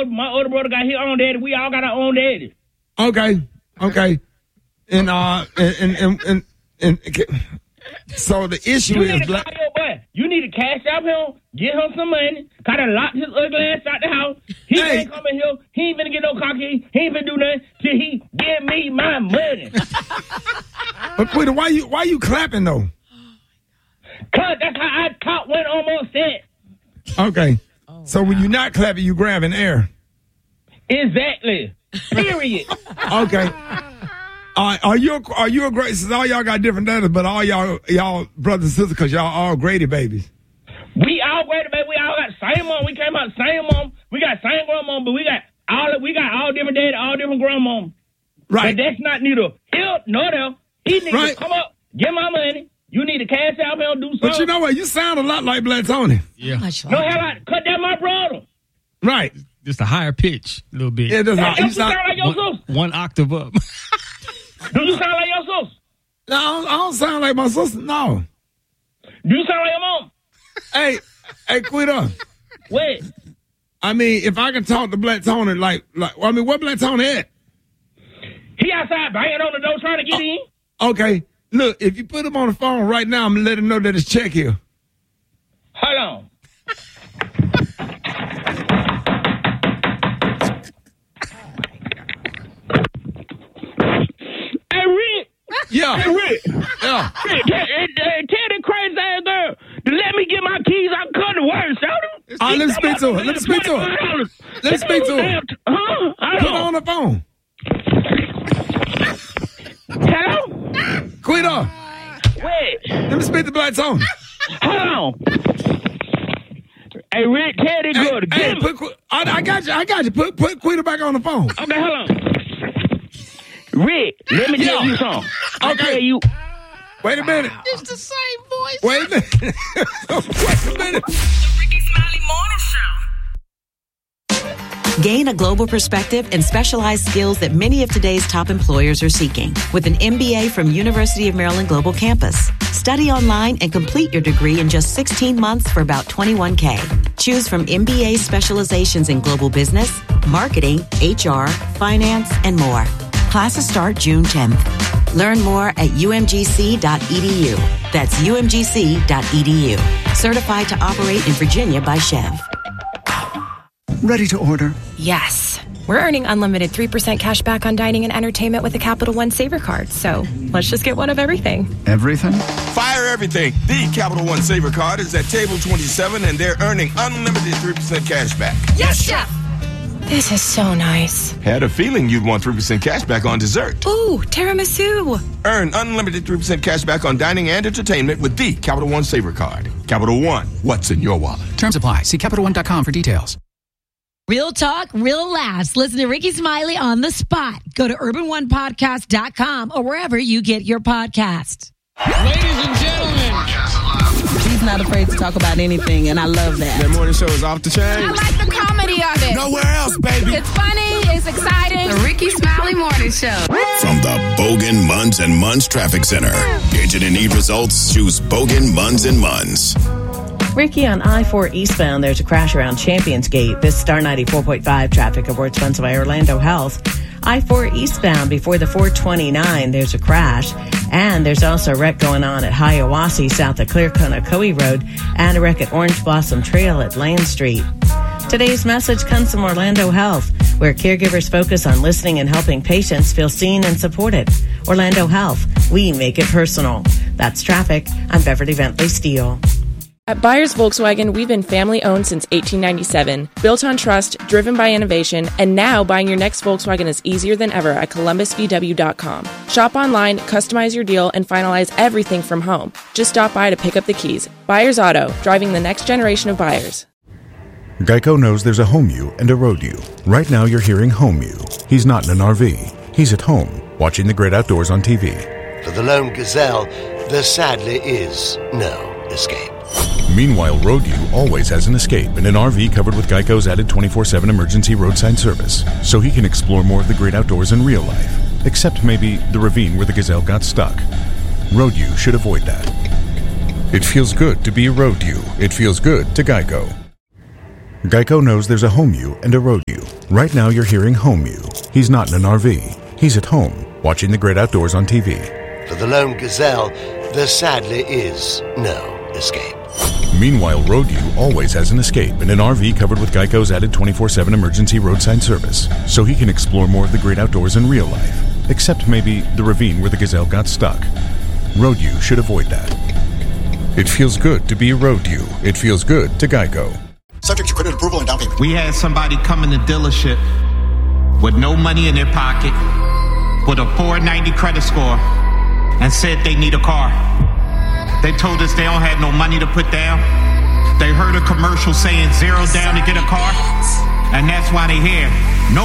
my older brother got his own daddy. We all got our own daddy. Okay. And so the issue is black. You need to cash out him, get him some money, kind of lock his ugly ass out the house. He ain't coming here. He ain't finna get no cocky. He ain't finna do nothing till he give me my money. But Quita, why you clapping though? Cause that's how I caught one almost said. Okay. So when you're not clapping, you grabbing air. Exactly. Period. Okay. Are you a great? Since all y'all got different daddies, but all y'all brothers and sisters, because y'all all Grady babies. We all Grady babies. We all got same mom. We came out same mom. We got same grandmom, but we got all different daddy, all different grandmom. Right. But that's not neither here nor there. He needs to come up, get my money. You need to cash out and do something. But you know what? You sound a lot like Black Tony. Yeah. No, hell, I cut that my brother. Right. Just a higher pitch, a little bit. Yeah, you sound like your sister. One octave up. Do you sound like your sister? No, I don't sound like my sister. No. Do you sound like your mom? Hey, Quita. What? I mean, if I can talk to Black Tony, where Black Tony at? He outside banging on the door trying to get in. Okay. Look, if you put him on the phone right now, I'm going to let him know that it's check here. Hold on. Hey, Rick. Yeah. Hey, Rick. Yeah. Rick, tell that crazy ass girl to let me get my keys. I can cut the word, shout All right, let me speak to her. Let me speak to her. Huh? Put her on the phone. Hello? Quita. Wait. Let me speak to Black Tony. Hold on. Hey, Rick, tell that girl to get me. I got you. Put Quita back on the phone. Okay, hold on. Rick, let me tell you something. I'll tell you. Wait a minute. It's the same voice. Wait a minute. Wait a minute. The Ricky Smiley Morning Show. Gain a global perspective and specialized skills that many of today's top employers are seeking with an MBA from University of Maryland Global Campus. Study online and complete your degree in just 16 months for about $21,000. Choose from MBA specializations in global business, marketing, HR, finance, and more. Classes start June 10th. Learn more at umgc.edu. That's umgc.edu. Certified to operate in Virginia by Chev. Ready to order? Yes. We're earning unlimited 3% cash back on dining and entertainment with a Capital One Saver card. So let's just get one of everything. Everything? Fire everything. The Capital One Saver card is at table 27 and they're earning unlimited 3% cash back. Yes, Chef! This is so nice. Had a feeling you'd want 3% cash back on dessert. Ooh, tiramisu. Earn unlimited 3% cash back on dining and entertainment with the Capital One Saver card. Capital One, what's in your wallet? Terms apply. See CapitalOne.com for details. Real talk, real laughs. Listen to Ricky Smiley on the spot. Go to urban1podcast.com or wherever you get your podcast. Ladies and gentlemen. He's not afraid to talk about anything, and I love that. That morning show is off the chain. I like the comedy of it. Nowhere else, baby. It's funny. It's exciting. The Ricky Smiley Morning Show. From the Bogan Munz and Munz Traffic Center. Agent and need results. Choose Bogan Munz and Munz. Ricky, on I-4 eastbound, there's a crash around Champions Gate. This Star 94.5 traffic report sponsored by Orlando Health. I-4 eastbound before the 429, there's a crash. And there's also a wreck going on at Hiawassee, south of Clear-Conacoe Road, and a wreck at Orange Blossom Trail at Lane Street. Today's message comes from Orlando Health, where caregivers focus on listening and helping patients feel seen and supported. Orlando Health, we make it personal. That's traffic. I'm Beverly Bentley Steele. At Byers Volkswagen, we've been family-owned since 1897, built on trust, driven by innovation, and now buying your next Volkswagen is easier than ever at columbusvw.com. Shop online, customize your deal, and finalize everything from home. Just stop by to pick up the keys. Byers Auto, driving the next generation of buyers. Geico knows there's a home you and a road you. Right now you're hearing home you. He's not in an RV. He's at home, watching the great outdoors on TV. For the lone gazelle, there sadly is no escape. Meanwhile, Road U always has an escape in an RV covered with Geico's added 24/7 emergency roadside service, so he can explore more of the great outdoors in real life, except maybe the ravine where the gazelle got stuck. Road U should avoid that. It feels good to be Road U. It feels good to Geico. Geico knows there's a home you and a road you. Right now you're hearing home you. He's not in an RV. He's at home, watching the great outdoors on TV. For the lone gazelle, there sadly is no escape. Meanwhile, road you always has an escape in an RV covered with Geico's added 24/7 emergency roadside service, so he can explore more of the great outdoors in real life, except maybe the ravine where the gazelle got stuck. Road you should avoid that. It feels good to be a road you. It feels good to Geico. Subject to credit approval and down payment. We had somebody come in the dealership with no money in their pocket, with a 490 credit score, and said they need a car. They told us they don't have no money to put down. They heard a commercial saying 0 down to get a car, and that's why they're here. No